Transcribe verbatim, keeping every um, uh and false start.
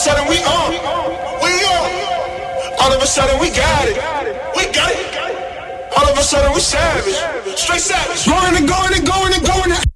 sudden we on, we on. All of a sudden we got it, we got it. All of a sudden we savage, straight savage. Going and going and going and going and